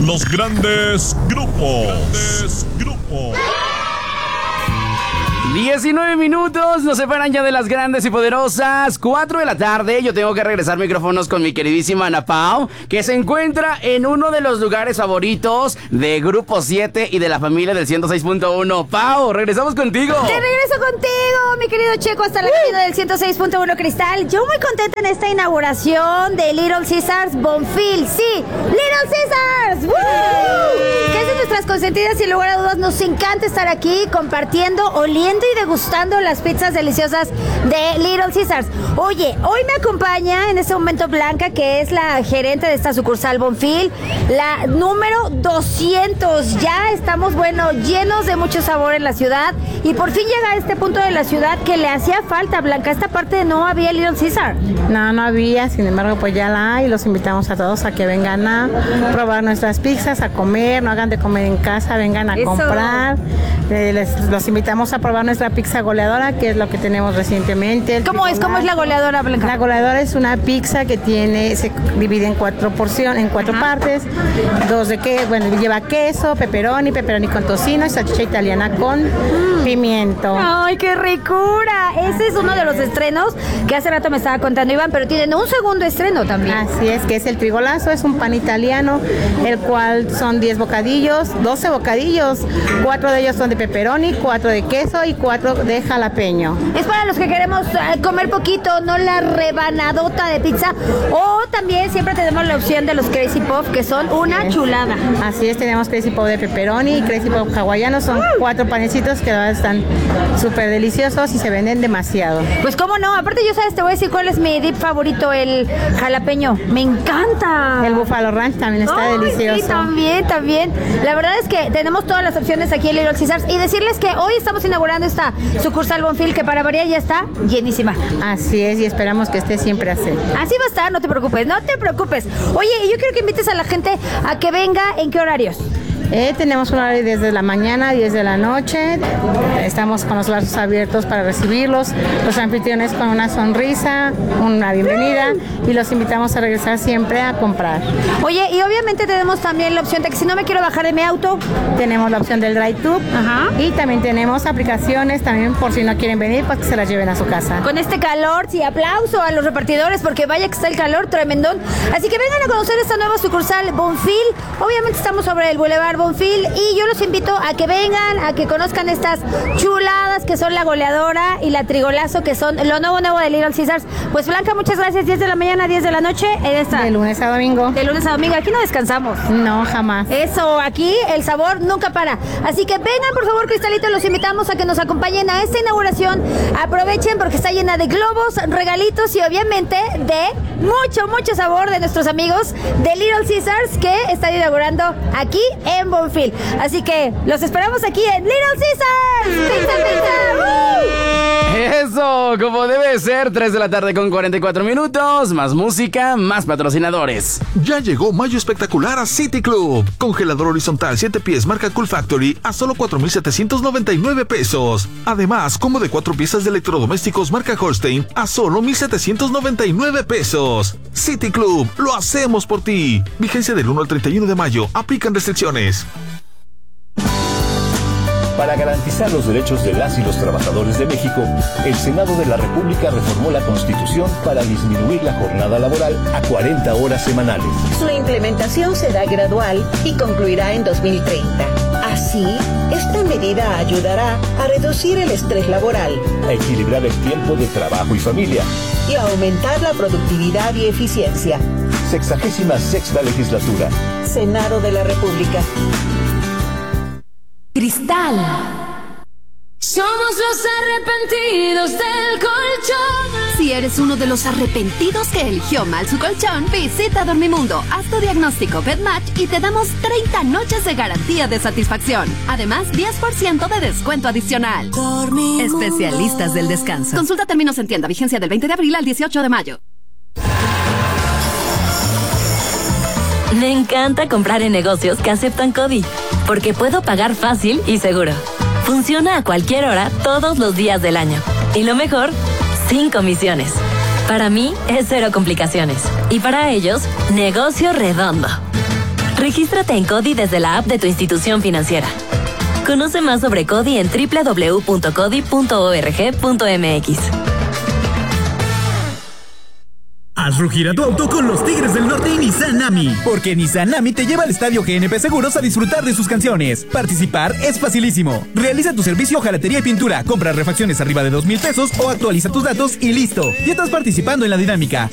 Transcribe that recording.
Los grandes grupos. 19 minutos nos separan ya de las grandes y poderosas 4 de la tarde. Yo tengo que regresar micrófonos con mi queridísima Ana Pao, que se encuentra en uno de los lugares favoritos de Grupo 7 y de la familia del 106.1. Pao, regresamos contigo. Te regreso contigo, mi querido Checo, hasta la cabina del 106.1 Cristal. Yo muy contenta en esta inauguración de Little Caesars Bonfil. Sí, Little Caesars. ¡Woo! Que es de nuestras consentidas, sin lugar a dudas. Nos encanta estar aquí compartiendo, oliendo y degustando las pizzas deliciosas de Little Caesars. Oye, hoy me acompaña en este momento Blanca, que es la gerente de esta sucursal Bonfil, la número 200. Ya estamos, llenos de mucho sabor en la ciudad, y por fin llega a este punto de la ciudad que le hacía falta, Blanca. Esta parte no había Little Caesar. No había, sin embargo, pues ya la hay, y los invitamos a todos a que vengan a probar nuestras pizzas, a comer, no hagan de comer en casa, vengan a comprar. Los invitamos a probar nuestra pizza goleadora, que es lo que tenemos recientemente. ¿Cómo es la goleadora, Blanca? La goleadora es una pizza que se divide en 4 porciones, en 4 partes. Lleva queso, pepperoni con tocino y salchicha italiana con pimiento. ¡Ay, qué ricura! Ese es uno de los estrenos que hace rato me estaba contando Iván, pero tienen un segundo estreno también. Así es, que es el trigolazo, es un pan italiano, el cual son 12 bocadillos, 4 de ellos son de pepperoni, 4 de queso y 4 de jalapeño. Es para los que queremos comer poquito, no la rebanadota de pizza. O también siempre tenemos la opción de los Crazy Puff, que son una chulada. Así es, tenemos Crazy Puff de pepperoni y Crazy Puff hawaiano. Son 4 panecitos que están súper deliciosos y se venden demasiado. Pues cómo no, aparte te voy a decir cuál es mi dip favorito, el jalapeño. Me encanta. El Buffalo Ranch también está delicioso. Sí, también. La verdad es que tenemos todas las opciones aquí en Little Caesars, y decirles que hoy estamos inaugurando esta sucursal Bonfil, que para variar ya está llenísima. Así es, y esperamos que esté siempre así. Así va a estar, no te preocupes. Oye, y yo quiero que invites a la gente a que venga. ¿En qué horarios? Tenemos un horario desde la mañana a 10 de la noche. Estamos con los brazos abiertos para recibirlos. Los anfitriones con una sonrisa, una bienvenida, y los invitamos a regresar siempre a comprar. Oye, y obviamente tenemos también la opción de que si no me quiero bajar de mi auto, tenemos la opción del drive-thru. Y también tenemos aplicaciones también por si no quieren venir, pues que se las lleven a su casa. Con este calor, sí, aplauso a los repartidores, porque vaya que está el calor tremendón. Así que vengan a conocer esta nueva sucursal Bonfil. Obviamente estamos sobre el Boulevard Bonfil, y yo los invito a que vengan, a que conozcan estas chuladas que son la goleadora y la trigolazo, que son lo nuevo de Little Caesars. Pues Blanca, muchas gracias. 10 de la mañana, 10 de la noche en esta. De lunes a domingo. Aquí no descansamos. No, jamás. Eso, aquí el sabor nunca para. Así que vengan, por favor, Cristalito, los invitamos a que nos acompañen a esta inauguración. Aprovechen porque está llena de globos, regalitos y obviamente de mucho sabor de nuestros amigos de Little Caesars, que están inaugurando aquí en Bonfil. Así que los esperamos aquí en Little Caesars. ¡Pizza! Eso, como debe ser, 3 de la tarde con 44 minutos. Más música, más patrocinadores. Ya llegó Mayo Espectacular a City Club. Congelador horizontal 7 pies marca Cool Factory a solo 4,799 pesos. Además, combo de 4 piezas de electrodomésticos marca Holstein a solo 1,799 pesos. City Club, lo hacemos por ti. Vigencia del 1 al 31 de mayo. Aplican restricciones. Para garantizar los derechos de las y los trabajadores de México, el Senado de la República reformó la Constitución para disminuir la jornada laboral a 40 horas semanales. Su implementación será gradual y concluirá en 2030. Así, esta medida ayudará a reducir el estrés laboral, a equilibrar el tiempo de trabajo y familia y a aumentar la productividad y eficiencia. 66ª legislatura. Senado de la República. Cristal. Somos los arrepentidos del colchón. Si eres uno de los arrepentidos que eligió mal su colchón, visita Dormimundo, haz tu diagnóstico BedMatch y te damos 30 noches de garantía de satisfacción. Además, 10% de descuento adicional. Dormimundo. Especialistas del descanso. Consulta términos en tienda. Vigencia del 20 de abril al 18 de mayo. Me encanta comprar en negocios que aceptan CODI, porque puedo pagar fácil y seguro. Funciona a cualquier hora, todos los días del año. Y lo mejor, sin comisiones. Para mí, es cero complicaciones. Y para ellos, negocio redondo. Regístrate en CODI desde la app de tu institución financiera. Conoce más sobre CODI en www.codi.org.mx. Haz rugir a tu auto con los Tigres del Norte y Nissan Ami, porque Nissan Ami te lleva al estadio GNP Seguros a disfrutar de sus canciones. Participar es facilísimo. Realiza tu servicio ojalatería y pintura, compra refacciones arriba de 2,000 pesos o actualiza tus datos y listo. Ya estás participando en la dinámica.